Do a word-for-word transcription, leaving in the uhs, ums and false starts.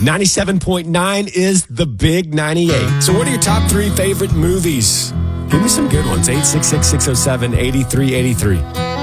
ninety-seven point nine is the Big ninety-eight. So what are your top three favorite movies? Give me some good ones. eight six six, six oh seven, eight three eight three.